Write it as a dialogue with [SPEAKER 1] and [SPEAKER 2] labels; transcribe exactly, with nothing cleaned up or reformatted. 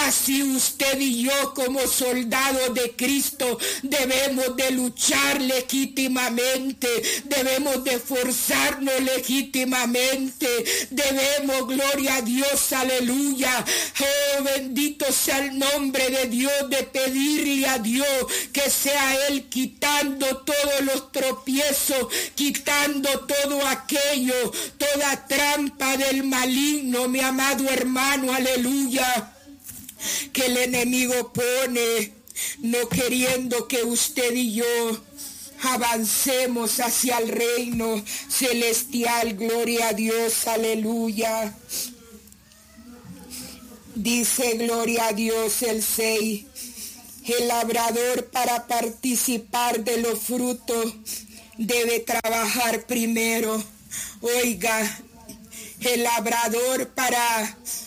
[SPEAKER 1] Así usted y yo como soldados de Cristo debemos de luchar legítimamente, debemos de esforzarnos legítimamente, debemos, gloria a Dios, aleluya, oh bendito sea el nombre de Dios, de pedirle a Dios que sea Él quitando todos los tropiezos, quitando todo aquello, toda trampa del maligno, mi amado hermano, aleluya, que el enemigo pone, no queriendo que usted y yo avancemos hacia el reino celestial, gloria a Dios, aleluya. Dice, gloria a Dios, el seis, el labrador para participar de los frutos debe trabajar primero. Oiga, el labrador para